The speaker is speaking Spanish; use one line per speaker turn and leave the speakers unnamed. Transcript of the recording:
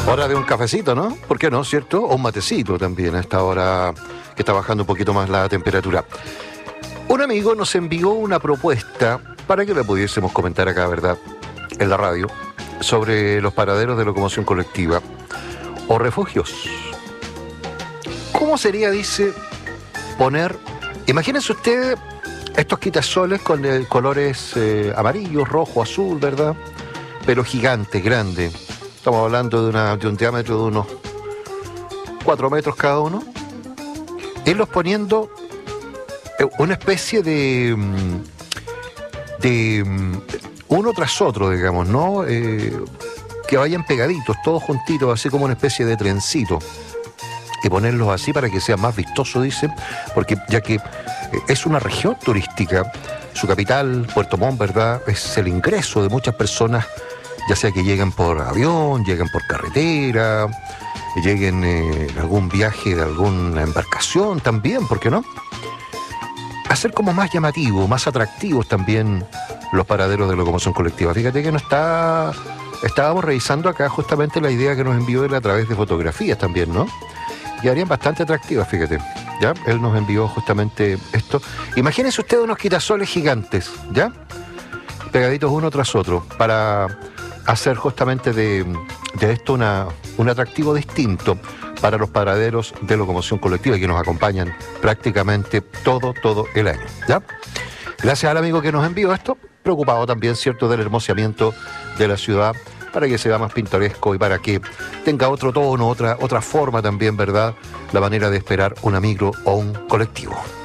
Hora de un cafecito, ¿no? ¿Por qué no, cierto? O un matecito también a esta hora que está bajando un poquito más la temperatura. Un amigo nos envió una propuesta para que la pudiésemos comentar acá, ¿verdad?, en la radio, sobre los paraderos de locomoción colectiva o refugios. ¿Cómo sería, dice, poner... Imagínense ustedes estos quitasoles con colores amarillo, rojo, azul, ¿verdad? Pero gigantes, grandes. Estamos hablando de un diámetro de unos 4 metros cada uno. Irlos poniendo una especie de uno tras otro, digamos, ¿no? Que vayan pegaditos, todos juntitos, así como una especie de trencito. Y ponerlos así para que sea más vistoso, dice, porque ya que es una región turística, su capital, Puerto Montt, ¿verdad?, es el ingreso de muchas personas, ya sea que lleguen por avión, lleguen por carretera, lleguen en algún viaje de alguna embarcación también, ¿por qué no? Hacer como más llamativos, más atractivos también los paraderos de locomoción colectiva. Fíjate que estábamos revisando acá justamente la idea que nos envió él a través de fotografías también, ¿no? Y harían bastante atractivas, fíjate, ¿ya? Él nos envió justamente esto. Imagínense ustedes unos quitasoles gigantes, ¿ya? Pegaditos uno tras otro, para hacer justamente de esto un atractivo distinto para los paraderos de locomoción colectiva que nos acompañan prácticamente todo el año, ¿ya? Gracias al amigo que nos envió esto, preocupado también, ¿cierto?, del hermoseamiento de la ciudad, para que sea más pintoresco y para que tenga otro tono, otra forma también, ¿verdad?, la manera de esperar una micro o un colectivo.